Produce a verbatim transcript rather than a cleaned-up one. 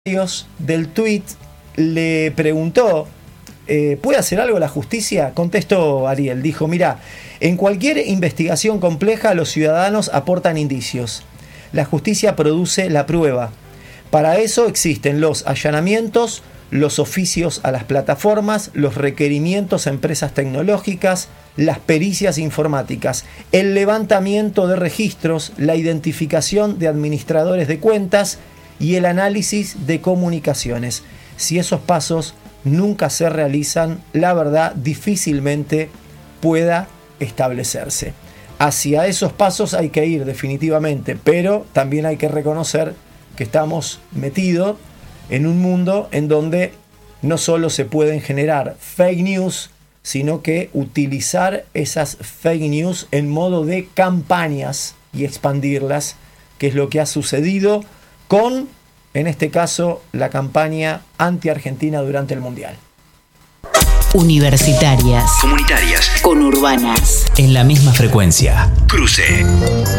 del tuit le preguntó, eh, ¿puede hacer algo la justicia? Contestó Ariel, dijo, mira, en cualquier investigación compleja los ciudadanos aportan indicios. La justicia produce la prueba. Para eso existen los allanamientos, los oficios a las plataformas, los requerimientos a empresas tecnológicas, las pericias informáticas, el levantamiento de registros, la identificación de administradores de cuentas y el análisis de comunicaciones. Si esos pasos nunca se realizan, la verdad difícilmente pueda establecerse. Hacia esos pasos hay que ir definitivamente, pero también hay que reconocer que estamos metidos en un mundo en donde no solo se pueden generar fake news, sino que utilizar esas fake news en modo de campañas y expandirlas, que es lo que ha sucedido con, en este caso, la campaña anti-Argentina durante el Mundial. Universitarias, comunitarias, conurbanas, en la misma frecuencia. Cruce.